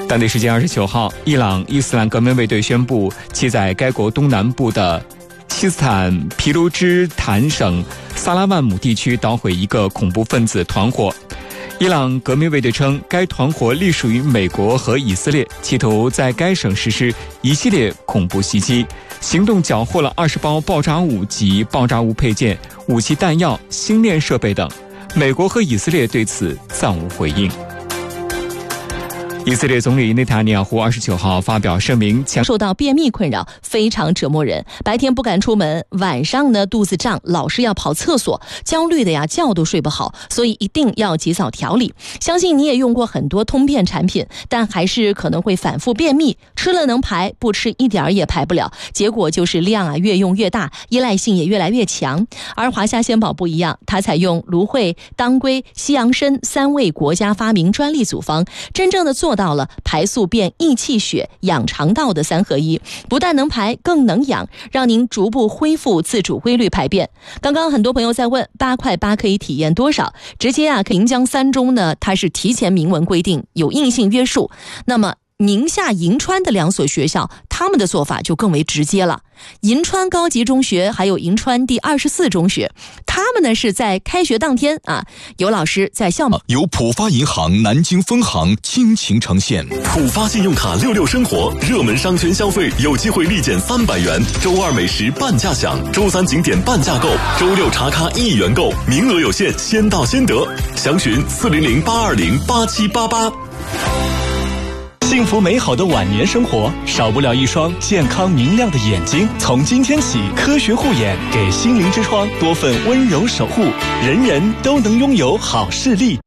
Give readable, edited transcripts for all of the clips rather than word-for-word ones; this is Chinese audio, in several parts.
当地时间29号，伊朗伊斯兰革命卫队宣布，其在该国东南部的西斯坦皮卢支坦省萨拉万姆地区捣毁一个恐怖分子团伙。伊朗革命卫队称，该团伙隶属于美国和以色列，企图在该省实施一系列恐怖袭击。行动缴获了20包爆炸物及爆炸物配件、武器弹药、星链设备等。美国和以色列对此暂无回应。以色列总理内塔尼亚胡29号发表声明， 受到便秘困扰，非常折磨人。白天不敢出门，晚上呢肚子胀，老是要跑厕所，焦虑的呀觉都睡不好，所以一定要及早调理。相信你也用过很多通便产品，但还是可能会反复便秘，吃了能排，不吃一点也排不了，结果就是量啊越用越大，依赖性也越来越强。而华夏鲜宝不一样，它采用芦荟、当归、西洋参3味国家发明专利组方，真正的做到了排宿便、益气血、养肠道的3合1，不但能排，更能养，让您逐步恢复自主规律排便。刚刚很多朋友在问8块8可以体验多少，直接啊，临江3中呢，它是提前明文规定，有硬性约束。那么宁夏银川的2所学校，他们的做法就更为直接了。银川高级中学还有银川第24中学，他们呢是在开学当天啊，有老师在校门。 由浦发银行南京分行倾情呈现。 浦发信用卡66生活，热门商圈消费有机会立减300元，周二美食半价享，周三景点半价购，周六茶咖1元购，名额有限，先到先得。详询400-820-8788。 幸福美好的晚年生活，少不了一双健康明亮的眼睛。从今天起，科学护眼，给心灵之窗多份温柔守护，人人都能拥有好视力。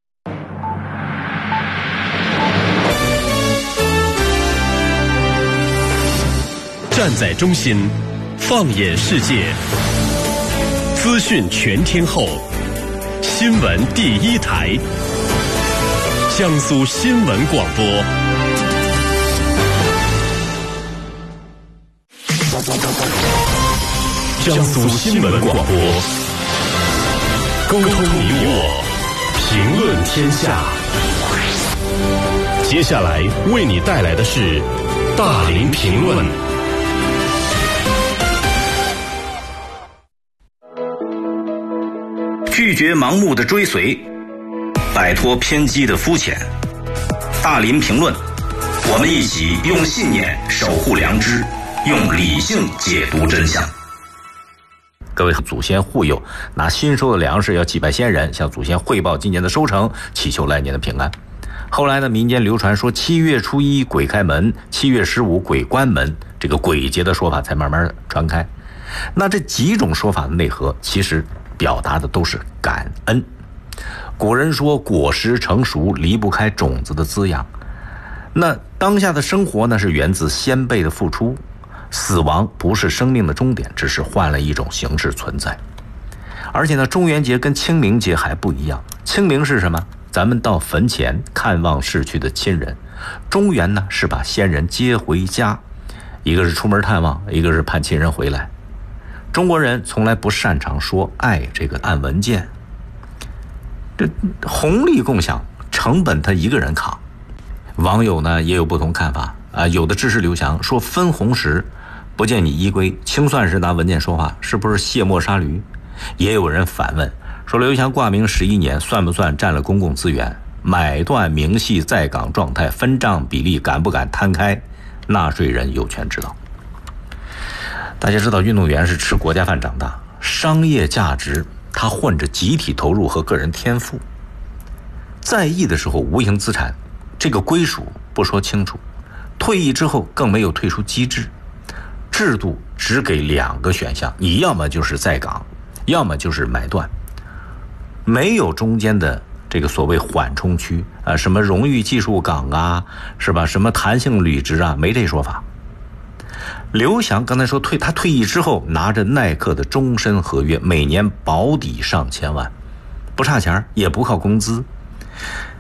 站在中心，放眼世界，资讯全天候，新闻第一台，江苏新闻广播。江苏新闻广播，沟通你我，评论天下。接下来为你带来的是大林评论。 拒绝盲目的追随，摆脱偏激的肤浅。大林评论，我们一起用信念守护良知，用理性解读真相。 各位祖先护佑，拿新收的粮食要祭拜先人，向祖先汇报今年的收成，祈求来年的平安。后来呢，民间流传说7月初1鬼开门，7月15鬼关门，这个鬼节的说法才慢慢传开。那这几种说法的内核，其实表达的都是感恩。古人说果实成熟离不开种子的滋养，那当下的生活呢，是源自先辈的付出。死亡不是生命的终点，只是换了一种形式存在。而且呢，中元节跟清明节还不一样。清明是什么？咱们到坟前看望逝去的亲人。中元呢，是把先人接回家，一个是出门探望，一个是盼亲人回来。中国人从来不擅长说爱这个按文件，这红利共享成本他一个人扛。网友呢也有不同看法啊，有的支持刘翔说分红时不见你依规，清算时拿文件说话，是不是卸磨杀驴？也有人反问说刘翔挂名11年，算不算占了公共资源？买断明细在岗状态分账比例敢不敢摊开？纳税人有权知道。大家知道运动员是吃国家饭长大，商业价值它混着集体投入和个人天赋。在役的时候无形资产这个归属不说清楚，退役之后更没有退出机制，制度只给2个选项，你要么就是在岗，要么就是买断，没有中间的这个所谓缓冲区啊，什么荣誉技术岗啊，是吧？什么弹性履职啊，没这说法。刘翔刚才说他退役之后拿着耐克的终身合约，每年保底上千万，不差钱，也不靠工资。